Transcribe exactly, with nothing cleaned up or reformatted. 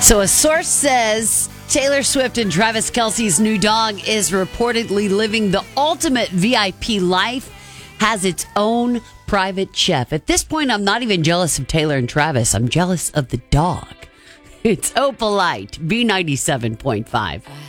So a source says Taylor Swift and Travis Kelce's new dog is reportedly living the ultimate V I P life, has its own private chef. At this point, I'm not even jealous of Taylor and Travis. I'm jealous of the dog. It's Opalite, B ninety-seven point five.